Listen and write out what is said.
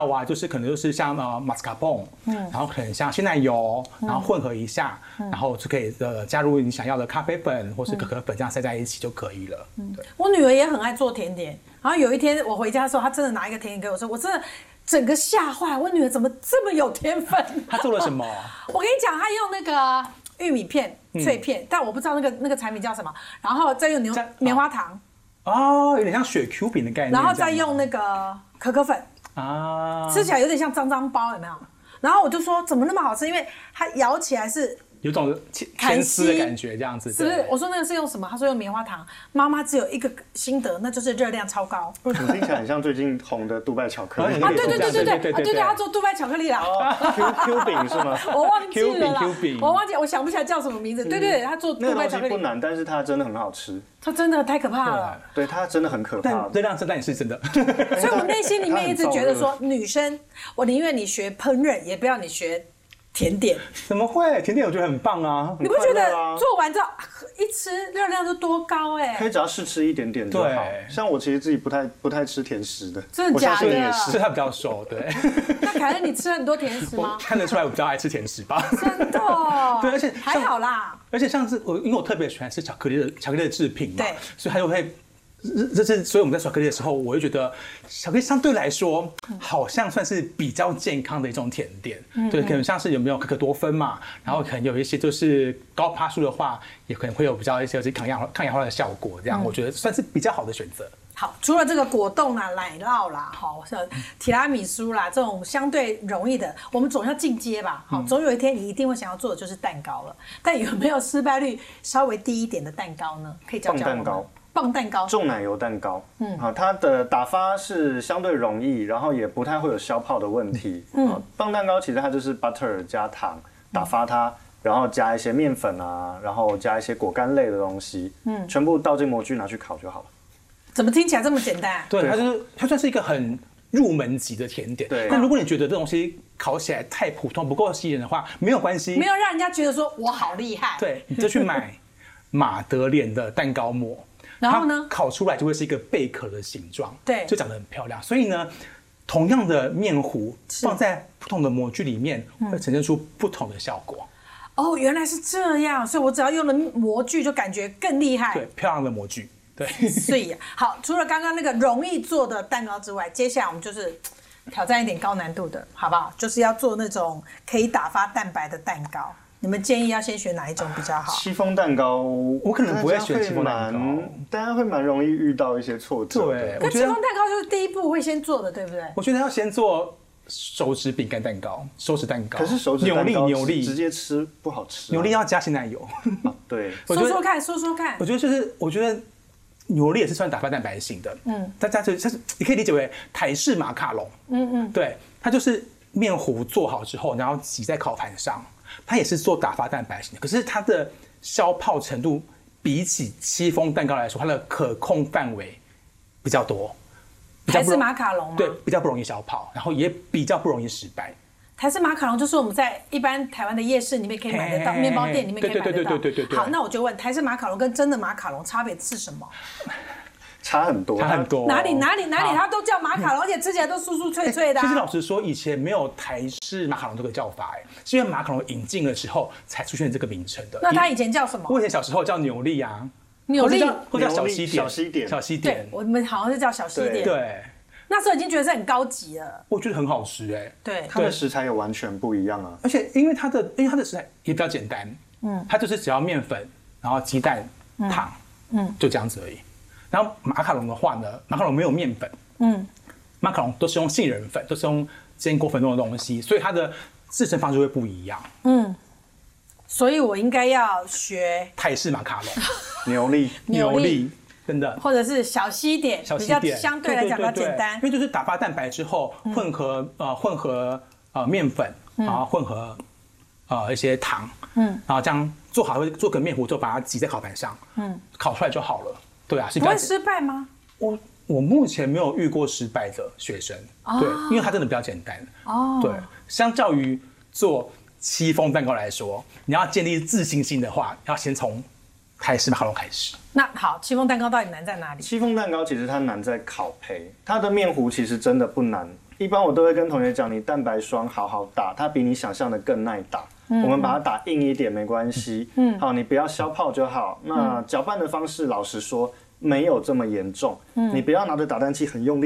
啊，就是可能就是像马斯卡彭，然后可能像鲜奶油，然后混合一下，然后就可以加入你想要的咖啡粉或是可可粉，这样塞在一起就可以了。对， 我女儿也很爱做甜点，然后有一天我回家的时候，她真的拿一个甜点给我说，我真的整个吓坏，我女儿怎么这么有天分？ 她做了什么？ 我跟你讲，她用那个玉米片脆片，但我不知道那个产品叫什么，然后再用棉花糖， 哦，有点像雪 Q 饼的概念， 然后再用那个可可粉。吃起来有点像脏脏包，有没有？然后我就说怎么那么好吃？因为它咬起来是有种牵丝的感觉，这样子是不是？我说那个是用什么？他说用棉花糖。妈妈只有一个心得，那就是热量超高。 为什么听起来很像最近红的杜拜巧克力？ 对，他做杜拜巧克力啦。 Q 饼是吗？ 我忘记了啦 Q 饼， 我忘记，我想不起来叫什么名字。对，他做杜拜巧克力那个东西不难，但是它真的很好吃。 它真的太可怕了。 对，它真的很可怕。 但热量但也是真的。 所以我内心里面一直觉得说，女生，我宁愿你学烹饪，也不要你学甜点。 怎么会？甜点我觉得很棒啊！ 你不觉得做完之后一吃热量就多高哎？ 可以只要试吃一点点就好。像我其实自己不太吃甜食的， 真的假的？ 也是， 所以他比较瘦，对。 那凯恩，你吃很多甜食吗？ 看得出来我比较爱吃甜食吧？ 真的。 对，而且还好啦。 而且像是因为我特别喜欢吃巧克力的制品嘛， 对， 所以他就会。所以我们在巧克力的时候，我会觉得巧克力相对来说好像算是比较健康的一种甜点。对，可能像是有没有可可多酚嘛，然后可能有一些就是高趴数的话，也可能会有比较一些抗氧化的效果。这样我觉得算是比较好的选择。 好，除了这个果冻啦、奶酪啦、好提拉米苏啦这种相对容易的，我们总要进阶吧。好，总有一天你一定会想要做的就是蛋糕了。但有没有失败率稍微低一点的蛋糕呢？可以教教我们。棒蛋糕， 重奶油蛋糕，它的打发是相对容易，然后也不太会有消泡的问题。棒蛋糕其实它就是 butter 加糖打发它，然后加一些面粉啊，然后加一些果干类的东西，全部倒进模具拿去烤就好了。 怎么听起来这么简单？ 对，它算是一个很入门级的甜点。 对， 但如果你觉得这东西烤起来太普通，不够吸引人的话，没有关系， 没有让人家觉得说我好厉害。 对，你就去买马德莲的蛋糕模。 然后呢， 烤出来就会是一个贝壳的形状， 对， 就长得很漂亮。所以呢，同样的面糊放在不同的模具里面，会呈现出不同的效果。 哦，原来是这样，所以我只要用了模具，就感觉更厉害。 对，漂亮的模具。对， 所以好，除了刚刚那个容易做的蛋糕之外，接下来我们就是挑战一点高难度的，好不好？就是要做那种可以打发蛋白的蛋糕。你们建议要先选哪一种比较好？ 戚风蛋糕， 我可能不会选戚风蛋糕， 大家会蛮容易遇到一些挫折。 对， 可戚风蛋糕就是第一步会先做的，对不对？ 我觉得要先做手指饼干蛋糕、手指蛋糕。 可是手指蛋糕扭力直接吃不好吃， 扭力要加鲜奶油。 对， 说看。 我觉得扭力也是算打发蛋白型的。大家就是你可以理解为台式马卡龙。对，它就是面糊做好之后，然后挤在烤盘上。它也是做打发蛋白型的，可是它的消泡程度比起戚风蛋糕来说，它的可控范围比较多。 台式马卡龙吗？ 对，比较不容易消泡，然后也比较不容易失败。 台式马卡龙就是我们在一般台湾的夜市里面可以买得到，面包店里面可以买得到。 对。 好，那我就问，台式马卡龙跟真的马卡龙差别是什么？ 差很多。 哪里？它都叫马卡龙，而且吃起来都酥酥脆脆的。 其实老实说，以前没有台式马卡龙这个叫法，是因为马卡龙引进了之后才出现这个名称的。 那它以前叫什么？ 我以前小时候叫扭力啊， 扭力或者叫小西点。 对，我们好像是叫小西点。 对， 那时候已经觉得是很高级了。 我觉得很好吃对， 它的食材也完全不一样啊。 而且因为它的食材也比较简单，它就是只要面粉，然后鸡蛋、糖，就这样子而已。然后马卡龙的话呢，马卡龙没有面粉，马卡龙都是用杏仁粉，都是用坚果粉这种东西，所以它的制成方式会不一样。 所以我应该要学台式马卡龙、 扭力，真的， 或者是小西点，比较相对来讲比较简单， 因为就是打发蛋白之后混合面粉，然后混合一些糖，然后这样做好，做个面糊之后把它挤在烤盘上，烤出来就好了。对啊， 不会失败吗？ 我目前没有遇过失败的学生，对，因为它真的比较简单。对，相较于做戚风蛋糕来说，你要建立自信心的话，要先从台式马卡龙开始。 那好，戚风蛋糕到底难在哪里？ 戚风蛋糕其实它难在烤胚，它的面糊其实真的不难， 一般我都会跟同学讲，你蛋白霜好好打，它比你想象的更耐打。我们把它打硬一点没关系，好，你不要消泡就好。那搅拌的方式，老实说没有这么严重，你不要拿着打蛋器很用力。